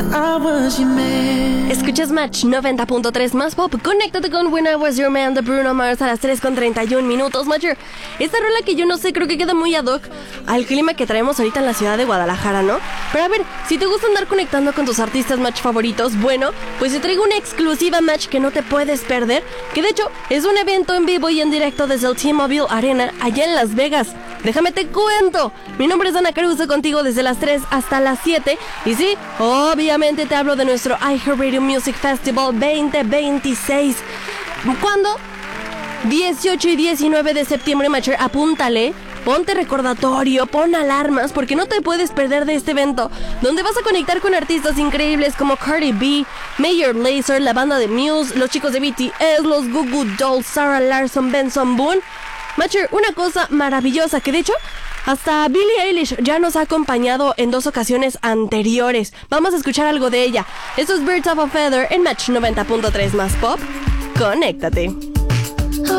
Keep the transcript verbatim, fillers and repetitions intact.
Escuchas Match noventa punto tres más pop. Conéctate con When I Was Your Man de Bruno Mars a las tres con treinta y un minutos. Matcher, esta rola que yo no sé, creo que queda muy ad hoc al clima que traemos ahorita en la ciudad de Guadalajara, ¿no? Pero a ver, si te gusta andar conectando con tus artistas Match favoritos, bueno, pues te traigo una exclusiva Match que no te puedes perder, que de hecho es un evento en vivo y en directo desde el T-Mobile Arena allá en Las Vegas. Déjame te cuento. Mi nombre es Ana Caruso, contigo desde las tres hasta las siete. Y sí, obviamente te hablo de nuestro iHeartRadio Music Festival veinte veintiséis. ¿Cuándo? dieciocho y diecinueve de septiembre, Matcher, apúntale. Ponte recordatorio, pon alarmas, porque no te puedes perder de este evento, donde vas a conectar con artistas increíbles como Cardi B, Major Lazer, la banda de Muse, los chicos de B T S, los Goo Goo Dolls, Sarah Larson, Benson Boone. Matcher, una cosa maravillosa que de hecho hasta Billie Eilish ya nos ha acompañado en dos ocasiones anteriores. Vamos a escuchar algo de ella. Esto es Birds of a Feather en Match noventa punto tres más pop. Conéctate.